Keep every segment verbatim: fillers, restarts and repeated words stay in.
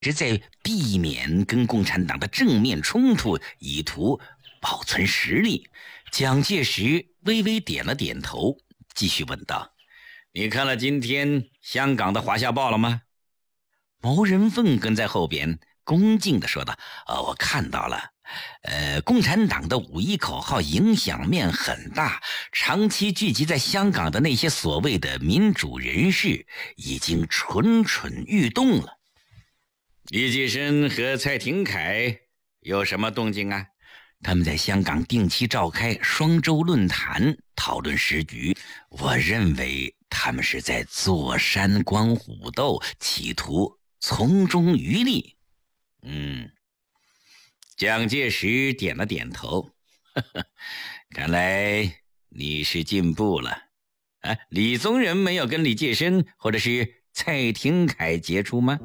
是在避免跟共产党的正面冲突，以图保存实力。蒋介石微微点了点头，继续问道：你看了今天香港的华夏报了吗？毛人凤跟在后边恭敬地说道：呃，我看到了。呃，共产党的五一口号影响面很大，长期聚集在香港的那些所谓的民主人士已经蠢蠢欲动了。李济深和蔡廷锴有什么动静啊？他们在香港定期召开双周论坛，讨论时局。我认为他们是在坐山观虎斗，企图从中渔利。嗯，蒋介石点了点头，呵呵，看来你是进步了。啊，李宗仁没有跟李济深或者是蔡廷锴接触吗？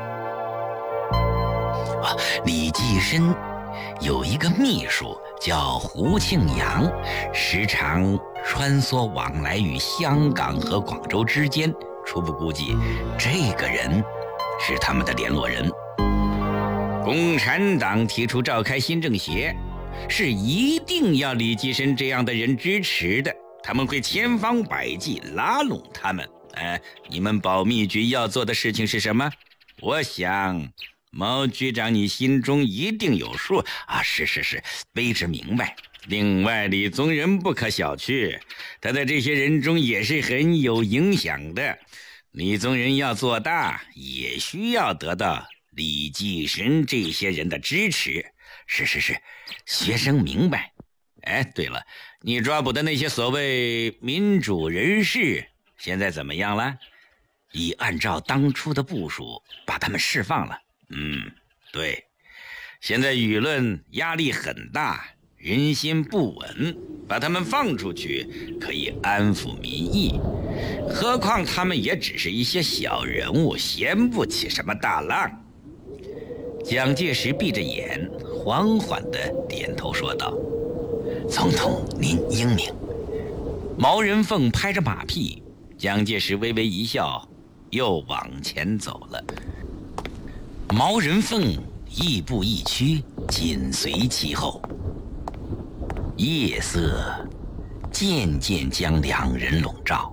啊，李济深有一个秘书叫胡庆阳，时常穿梭往来于香港和广州之间，初步估计这个人是他们的联络人。共产党提出召开新政协，是一定要李济深这样的人支持的，他们会千方百计拉拢他们。哎，你们保密局要做的事情是什么？我想毛局长你心中一定有数啊！是是是，卑职明白。另外，李宗仁不可小觑，他在这些人中也是很有影响的。李宗仁要做大，也需要得到李济深这些人的支持。是是是，学生明白。哎，对了，你抓捕的那些所谓民主人士现在怎么样了？已按照当初的部署把他们释放了。嗯，对，现在舆论压力很大，人心不稳，把他们放出去可以安抚民意。何况他们也只是一些小人物，掀不起什么大浪。蒋介石闭着眼，缓缓地点头说道：总统您英明。毛人凤拍着马屁，蒋介石微微一笑，又往前走了。毛人凤亦步亦趋，紧随其后。夜色渐渐将两人笼罩。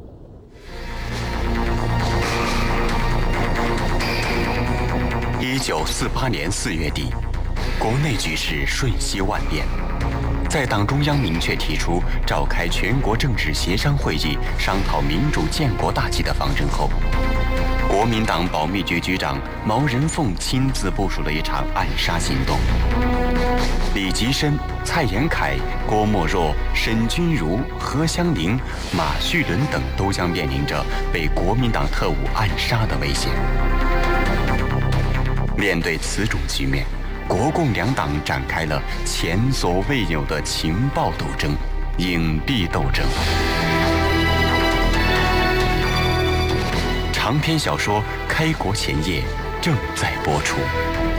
一九四八年四月底，国内局势瞬息万变。在党中央明确提出召开全国政治协商会议，商讨民主建国大计的方针后，国民党保密局局长毛人凤亲自部署了一场暗杀行动。李济深、蔡延闿、郭沫若、沈钧儒、何香凝、马叙伦等都将面临着被国民党特务暗杀的危险。面对此种局面，国共两党展开了前所未有的情报斗争、影帝斗争。长篇小说《开国前夜》正在播出。